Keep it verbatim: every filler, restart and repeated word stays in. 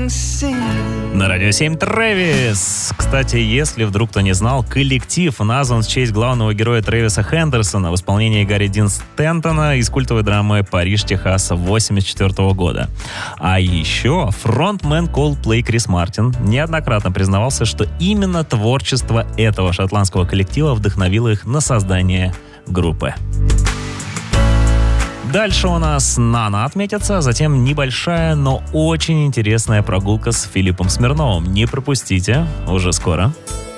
На Радио семь Трэвис. Кстати, если вдруг кто не знал, коллектив назван в честь главного героя Трэвиса Хендерсона в исполнении Гарри Дин Стэнтона из культовой драмы «Париж, Техас» восемьдесят четвёртого года. А еще фронтмен Coldplay Крис Мартин неоднократно признавался, что именно творчество этого шотландского коллектива вдохновило их на создание группы. Дальше у нас Нана отметится, а затем небольшая, но очень интересная прогулка с Филиппом Смирновым. Не пропустите, уже скоро.